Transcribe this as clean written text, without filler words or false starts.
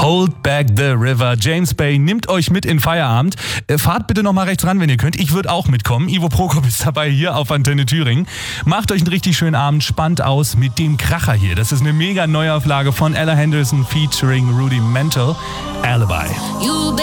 Hold Back the River. James Bay nimmt euch mit in Feierabend. Fahrt bitte nochmal rechts ran, wenn ihr könnt. Ich würde auch mitkommen. Ivo Prokop ist dabei hier auf Antenne Thüringen. Macht euch einen richtig schönen Abend. Spannt aus mit dem Kracher hier. Das ist eine mega Neuauflage von Ella Henderson featuring Rudimental. Alibi.